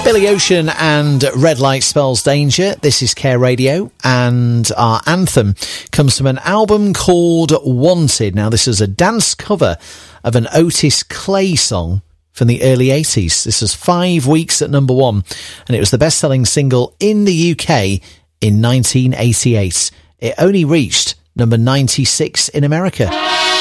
Billy Ocean and Red Light Spells Danger. This is Care Radio, and our anthem comes from an album called Wanted. Now, this is a dance cover of an Otis Clay song from the early 80s. This was 5 weeks at number 1, and it was the best-selling single in the UK in 1988. It only reached number 96 in America.